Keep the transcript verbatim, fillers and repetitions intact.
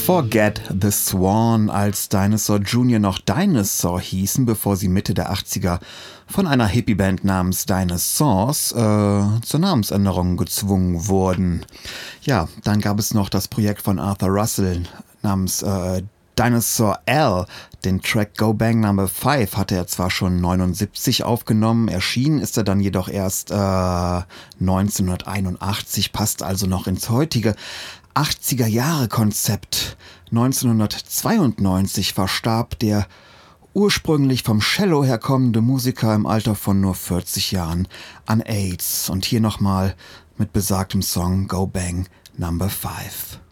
Forget the Swan, als Dinosaur Junior noch Dinosaur hießen, bevor sie Mitte der achtziger von einer Hippie-Band namens Dinosaurs äh, zur Namensänderung gezwungen wurden. Ja, dann gab es noch das Projekt von Arthur Russell namens äh, Dinosaur L. Den Track Go Bang Number five hatte er zwar schon neunundsiebzig aufgenommen, erschienen ist er dann jedoch erst äh, neunzehnhunderteinundachtzig, passt also noch ins heutige achtziger-Jahre-Konzept. neunzehnhundertzweiundneunzig verstarb der ursprünglich vom Cello herkommende Musiker im Alter von nur vierzig Jahren an AIDS. Und hier nochmal mit besagtem Song Go Bang Number five.